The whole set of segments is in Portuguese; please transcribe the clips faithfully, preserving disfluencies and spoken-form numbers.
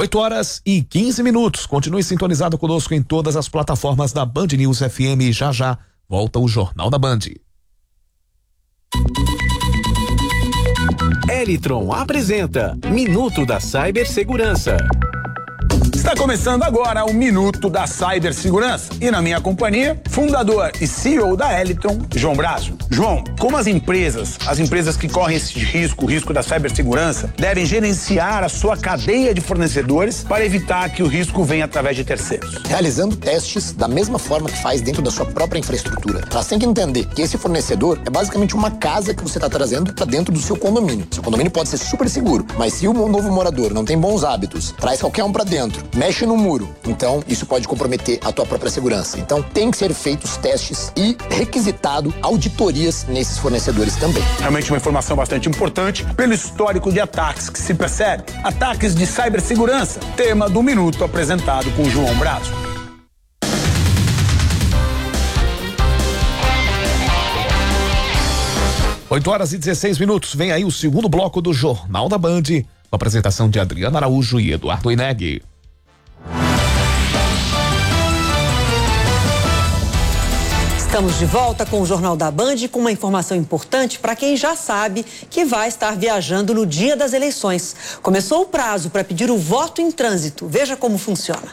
oito horas e quinze minutos. Continue sintonizado conosco em todas as plataformas da Band News F M e já já volta o Jornal da Band. Elitron apresenta Minuto da Cibersegurança. Está começando agora o Minuto da Cibersegurança e na minha companhia, fundador e C E O da Elitron, João Brazo. João, como as empresas, as empresas que correm esse risco, o risco da cibersegurança, devem gerenciar a sua cadeia de fornecedores para evitar que o risco venha através de terceiros? Realizando testes da mesma forma que faz dentro da sua própria infraestrutura. Elas têm que entender que esse fornecedor é basicamente uma casa que você está trazendo para dentro do seu condomínio. Seu condomínio pode ser super seguro, mas se o novo morador não tem bons hábitos, traz qualquer um para dentro, mexe no muro, então isso pode comprometer a tua própria segurança. Então tem que ser feitos testes e requisitado auditorias nesses fornecedores também. Realmente uma informação bastante importante pelo histórico de ataques que se percebe. Ataques de cibersegurança, tema do Minuto apresentado com João Brazo. oito horas e dezesseis minutos. Vem aí o segundo bloco do Jornal da Band, com a apresentação de Adriana Araújo e Eduardo Ineg. Estamos de volta com o Jornal da Band com uma informação importante para quem já sabe que vai estar viajando no dia das eleições. Começou o prazo para pedir o voto em trânsito. Veja como funciona.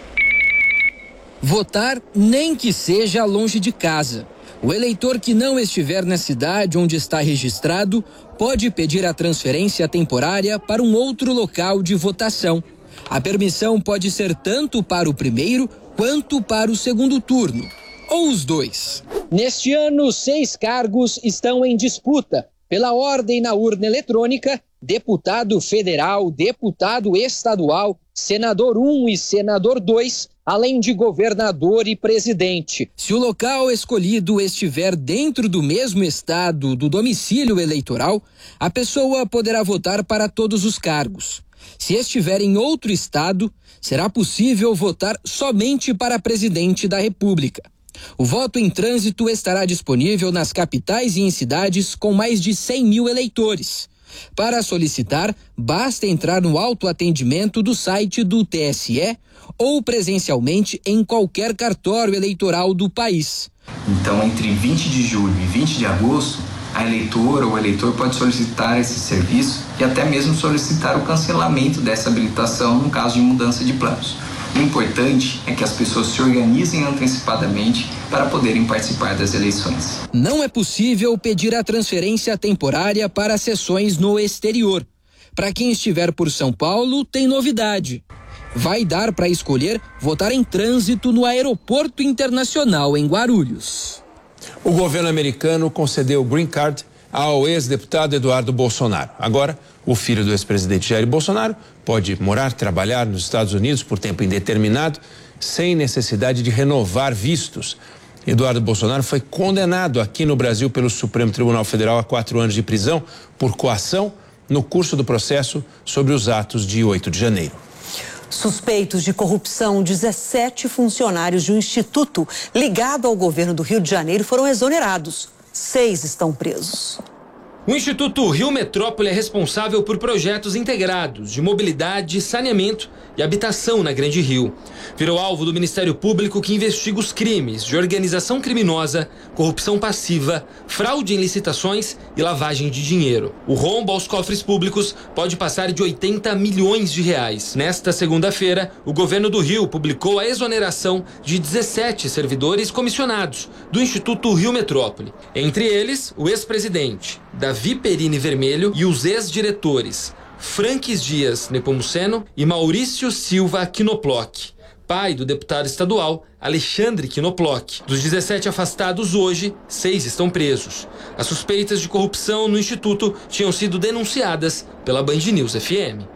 Votar nem que seja longe de casa. O eleitor que não estiver na cidade onde está registrado pode pedir a transferência temporária para um outro local de votação. A permissão pode ser tanto para o primeiro quanto para o segundo turno, ou os dois. Neste ano, seis cargos estão em disputa. Pela ordem na urna eletrônica, deputado federal, deputado estadual, senador um e senador dois, além de governador e presidente. Se o local escolhido estiver dentro do mesmo estado do domicílio eleitoral, a pessoa poderá votar para todos os cargos. Se estiver em outro estado, será possível votar somente para presidente da República. O voto em trânsito estará disponível nas capitais e em cidades com mais de cem mil eleitores. Para solicitar, basta entrar no autoatendimento do site do T S E ou presencialmente em qualquer cartório eleitoral do país. Então, entre vinte de julho e vinte de agosto, a eleitora ou o eleitor pode solicitar esse serviço e até mesmo solicitar o cancelamento dessa habilitação no caso de mudança de planos. O importante é que as pessoas se organizem antecipadamente para poderem participar das eleições. Não é possível pedir a transferência temporária para sessões no exterior. Para quem estiver por São Paulo, tem novidade. Vai dar para escolher votar em trânsito no Aeroporto Internacional em Guarulhos. O governo americano concedeu o Green Card ao ex-deputado Eduardo Bolsonaro. Agora, o filho do ex-presidente Jair Bolsonaro pode morar, trabalhar nos Estados Unidos por tempo indeterminado, sem necessidade de renovar vistos. Eduardo Bolsonaro foi condenado aqui no Brasil pelo Supremo Tribunal Federal a quatro anos de prisão por coação no curso do processo sobre os atos de oito de janeiro. Suspeitos de corrupção, dezessete funcionários de um instituto ligado ao governo do Rio de Janeiro foram exonerados. Seis estão presos. O Instituto Rio Metrópole é responsável por projetos integrados de mobilidade, saneamento e habitação na Grande Rio. Virou alvo do Ministério Público, que investiga os crimes de organização criminosa, corrupção passiva, fraude em licitações e lavagem de dinheiro. O rombo aos cofres públicos pode passar de oitenta milhões de reais. Nesta segunda-feira, o governo do Rio publicou a exoneração de dezessete servidores comissionados do Instituto Rio Metrópole. Entre eles, o ex-presidente Davi Perini Vermelho e os ex-diretores Franques Dias Nepomuceno e Maurício Silva Quinoploc, pai do deputado estadual Alexandre Quinoploc. Dos dezessete afastados hoje, seis estão presos. As suspeitas de corrupção no Instituto tinham sido denunciadas pela Band News F M.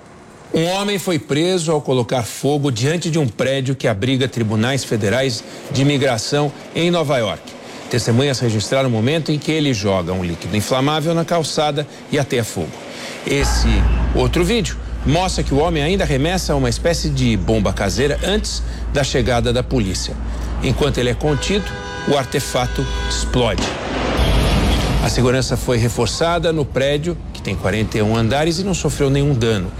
Um homem foi preso ao colocar fogo diante de um prédio que abriga tribunais federais de imigração em Nova York. Testemunhas registraram o momento em que ele joga um líquido inflamável na calçada e ateia fogo. Esse outro vídeo mostra que o homem ainda arremessa uma espécie de bomba caseira antes da chegada da polícia. Enquanto ele é contido, o artefato explode. A segurança foi reforçada no prédio, que tem quarenta e um andares, e não sofreu nenhum dano.